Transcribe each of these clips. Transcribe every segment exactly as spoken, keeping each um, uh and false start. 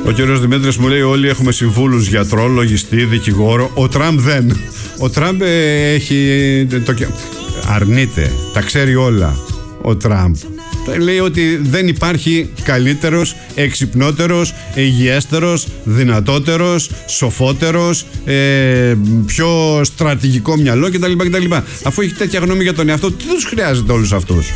Ο κύριος Δημήτρης μου λέει: όλοι έχουμε συμβούλους, γιατρό, λογιστή, δικηγόρο. Ο Τραμπ δεν. Ο Τραμπ ε, έχει. Το, αρνείται. Τα ξέρει όλα. Ο Τραμπ. Λέει ότι δεν υπάρχει καλύτερος, εξυπνότερος, υγιέστερος, δυνατότερος, σοφότερος, ε, πιο στρατηγικό μυαλό κτλ, κτλ. Αφού έχει τέτοια γνώμη για τον εαυτό, τι τους χρειάζεται όλους αυτούς?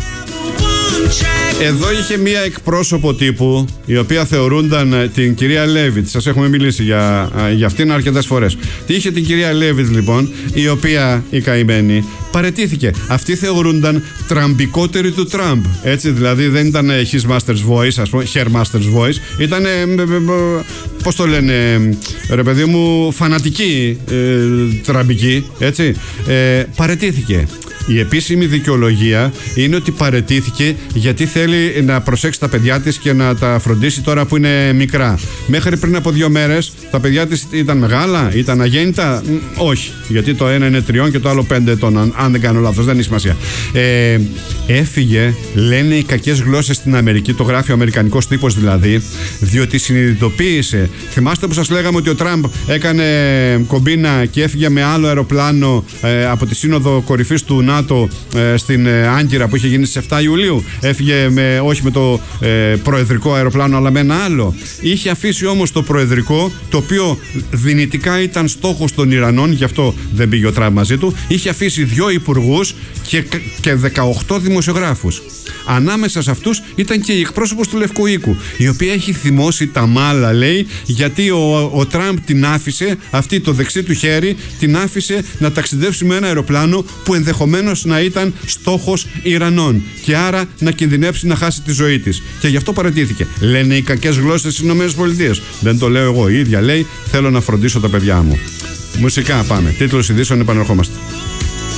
Εδώ είχε μία εκπρόσωπο τύπου, η οποία θεωρούνταν την κυρία Λέβιτ. Σας έχουμε μιλήσει για, για αυτήν αρκετές φορές. Είχε την κυρία Λέβιτ, λοιπόν, η οποία, η καημένη, παραιτήθηκε. Αυτή θεωρούνταν τραμπικότερη του Τραμπ. Έτσι, δηλαδή δεν ήταν his master's voice, ας πούμε, her master's voice. Ήταν, πώς το λένε, ρε παιδί μου, φανατική ε, τραμπική. Έτσι, ε, παραιτήθηκε. Η επίσημη δικαιολογία είναι ότι παραιτήθηκε γιατί θέλει να προσέξει τα παιδιά της και να τα φροντίσει τώρα που είναι μικρά. Μέχρι πριν από δύο μέρες τα παιδιά της ήταν μεγάλα, ήταν αγέννητα. Όχι, γιατί το ένα είναι τριών και το άλλο πέντε ετών, αν, αν δεν κάνω λάθος, δεν έχει σημασία. Ε, έφυγε, λένε οι κακές γλώσσες στην Αμερική, το γράφει ο αμερικανικός τύπος δηλαδή, διότι συνειδητοποίησε. Θυμάστε που σας λέγαμε ότι ο Τραμπ έκανε κομπίνα και έφυγε με άλλο αεροπλάνο ε, από τη Σύνοδο Κορυφής του ΝΑΤΟ ε, στην ε, Άγκυρα που είχε γίνει στις εφτά Ιουλίου. Έφυγε με, όχι με το ε, προεδρικό αεροπλάνο, αλλά με ένα άλλο. Είχε αφήσει όμως το προεδρικό, το οποίο δυνητικά ήταν στόχος των Ιρανών, γι' αυτό δεν πήγε ο Τραμπ μαζί του. Είχε αφήσει δύο υπουργούς και, και δεκαοκτώ δημοσιογράφους. Ανάμεσα σε αυτούς ήταν και η εκπρόσωπος του Λευκού Οίκου, η οποία έχει θυμώσει τα μάλα, λέει, γιατί ο, ο Τραμπ την άφησε, αυτή το δεξί του χέρι, την άφησε να ταξιδεύσει με ένα αεροπλάνο που ενδεχομένως να ήταν στόχος Ιρανών και άρα να κινδυνεύσει να χάσει τη ζωή της. Και γι' αυτό παραιτήθηκε. Λένε οι κακές γλώσσες στις ΗΠΑ. Δεν το λέω εγώ. Η ίδια λέει: θέλω να φροντίσω τα παιδιά μου. Μουσικά πάμε. Τίτλος ειδήσεων, επανερχόμαστε.